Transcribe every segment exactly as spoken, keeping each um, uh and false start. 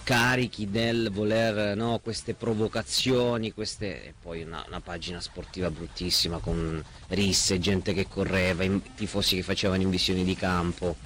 carichi del voler, no, queste provocazioni, queste, e poi una, una pagina sportiva bruttissima con risse, gente che correva, in, tifosi che facevano invasioni di campo.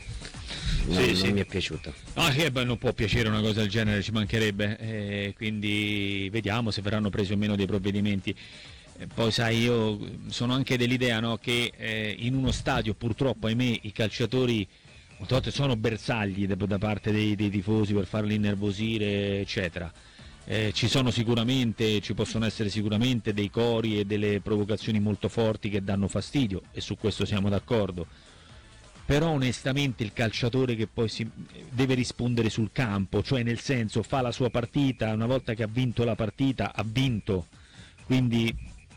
Non, sì, non sì. mi è piaciuto. Ah, che beh, non può piacere una cosa del genere, ci mancherebbe, eh, quindi vediamo se verranno presi o meno dei provvedimenti. Eh, poi sai, io sono anche dell'idea, no, che eh, in uno stadio purtroppo, ahimè, i calciatori molte volte sono bersagli da, da parte dei, dei tifosi per farli innervosire, eccetera. Eh, ci sono sicuramente, ci possono essere sicuramente dei cori e delle provocazioni molto forti che danno fastidio, e su questo siamo d'accordo. Però onestamente il calciatore che poi si deve rispondere sul campo, cioè nel senso fa la sua partita, una volta che ha vinto la partita ha vinto, quindi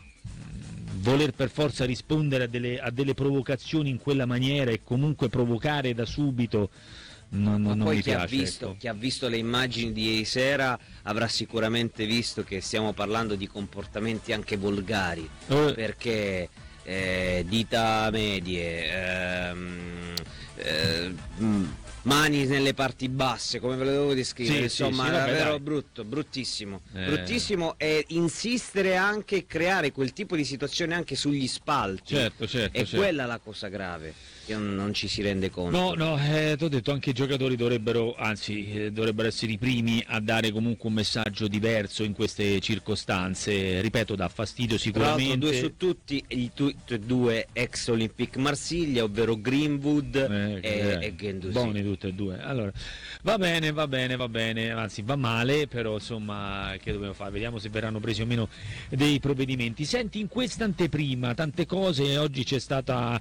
mh, voler per forza rispondere a delle, a delle provocazioni in quella maniera e comunque provocare da subito non, non, Ma non poi mi chi, piace, ha visto, ecco. chi ha visto le immagini di ieri sera avrà sicuramente visto che stiamo parlando di comportamenti anche volgari, Eh. perché eh, dita medie, ehm, eh, mh, mani nelle parti basse, come ve lo devo descrivere, Sì, insomma, sì, sì, vabbè, davvero dai. brutto, bruttissimo, Eh. bruttissimo, e insistere anche, creare quel tipo di situazione anche sugli spalti, Certo, certo, è certo. quella la cosa grave, che non, non ci si rende conto. No, no, eh, ti ho detto, anche i giocatori dovrebbero, anzi, eh, dovrebbero essere i primi a dare comunque un messaggio diverso in queste circostanze. Ripeto, dà fastidio Tra l'altro sicuramente. due su tutti, i tutti e due ex Olympique Marsiglia, ovvero Greenwood Eh, e, eh, e Guendouzi. buoni tutti e due. Allora, va bene, va bene, va bene, anzi va male, però insomma che dobbiamo fare? Vediamo se verranno presi o meno dei provvedimenti. Senti, in questa anteprima tante cose, oggi c'è stata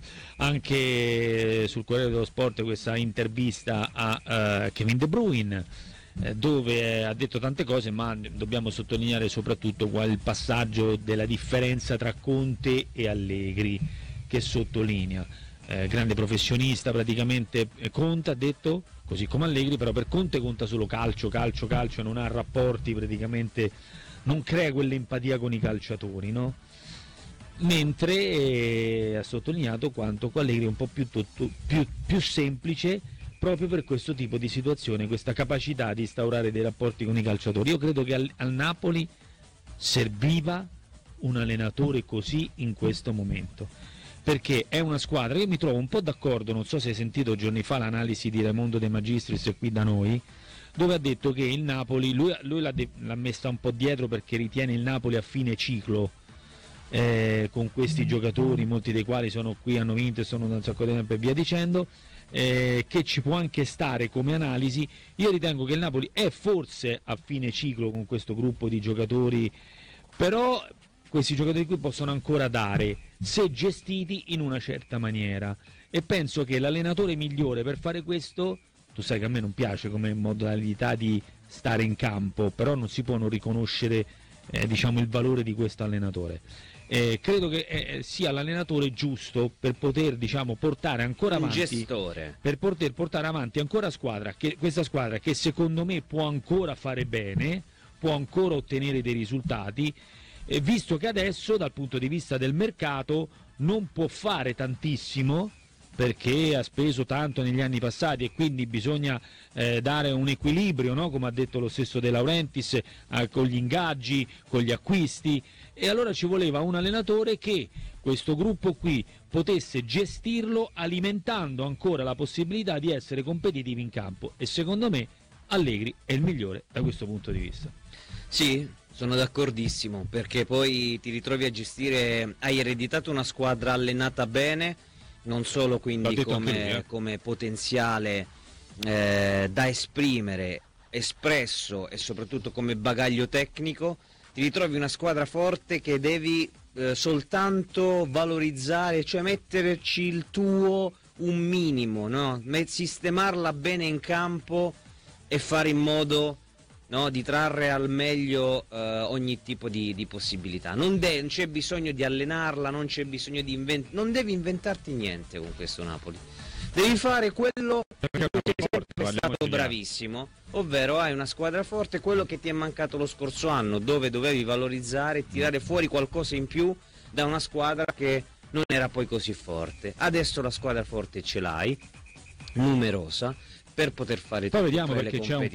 anche sul Corriere dello Sport questa intervista a uh, Kevin De Bruyne, eh, dove ha detto tante cose, ma dobbiamo sottolineare soprattutto qual il passaggio della differenza tra Conte e Allegri, che sottolinea. Eh, grande professionista, praticamente eh, Conte ha detto, così come Allegri, però per Conte conta solo calcio, calcio, calcio, non ha rapporti, praticamente non crea quell'empatia con i calciatori, no? Mentre eh, ha sottolineato quanto con Allegri è un po' più, tutto, più, più semplice, proprio per questo tipo di situazione, questa capacità di instaurare dei rapporti con i calciatori. Io credo che al, al Napoli serviva un allenatore così in questo momento, perché è una squadra, io mi trovo un po' d'accordo, non so se hai sentito giorni fa l'analisi di Raimondo De Magistris qui da noi, dove ha detto che il Napoli, lui, lui l'ha, de- l'ha messa un po' dietro perché ritiene il Napoli a fine ciclo, eh, con questi giocatori, molti dei quali sono qui, hanno vinto e sono da un sacco di tempo e via dicendo, eh, che ci può anche stare come analisi. Io ritengo che il Napoli è forse a fine ciclo con questo gruppo di giocatori, però questi giocatori qui possono ancora dare se gestiti in una certa maniera, e penso che l'allenatore migliore per fare questo, tu sai che a me non piace come modalità di stare in campo, però non si può non riconoscere eh, diciamo il valore di questo allenatore. Eh, credo che eh, sia l'allenatore giusto per poter, diciamo, portare ancora un avanti, gestore, per poter portare avanti ancora squadra, che, questa squadra che secondo me può ancora fare bene, può ancora ottenere dei risultati, eh, visto che adesso dal punto di vista del mercato non può fare tantissimo perché ha speso tanto negli anni passati, e quindi bisogna eh, dare un equilibrio, no? Come ha detto lo stesso De Laurentiis, eh, con gli ingaggi, con gli acquisti, e allora ci voleva un allenatore che questo gruppo qui potesse gestirlo alimentando ancora la possibilità di essere competitivi in campo, e secondo me Allegri è il migliore da questo punto di vista. sì, sono d'accordissimo, perché poi ti ritrovi a gestire, hai ereditato una squadra allenata bene, non solo quindi come, lui, eh. come potenziale eh, da esprimere, espresso, e soprattutto come bagaglio tecnico, ti ritrovi una squadra forte che devi eh, soltanto valorizzare, cioè metterci il tuo un minimo, no? Sistemarla bene in campo e fare in modo, no, di trarre al meglio eh, ogni tipo di, di possibilità. Non, de- non c'è bisogno di allenarla, non c'è bisogno di inventare, non devi inventarti niente con questo Napoli. Devi fare quello che è stato bravissimo, ovvero hai una squadra forte, quello che ti è mancato lo scorso anno, dove dovevi valorizzare e tirare fuori qualcosa in più da una squadra che non era poi così forte. Adesso la squadra forte ce l'hai, numerosa, per poter fare Poi tutte vediamo, le perché c'è un